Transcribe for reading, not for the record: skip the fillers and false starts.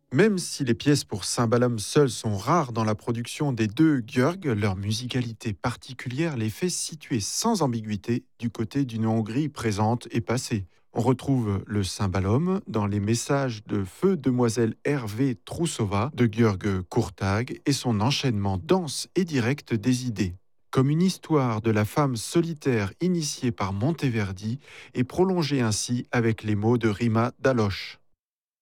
Même si les pièces pour cymbalum seules sont rares dans la production des deux György, leur musicalité particulière les fait situer sans ambiguïté du côté d'une Hongrie présente et passée. On retrouve le cymbalum dans les messages de Feu Demoiselle Hervé Troussova de György Kurtag et son enchaînement dense et direct des idées. Comme une histoire de la femme solitaire initiée par Monteverdi et prolongée ainsi avec les mots de Rima Daloche.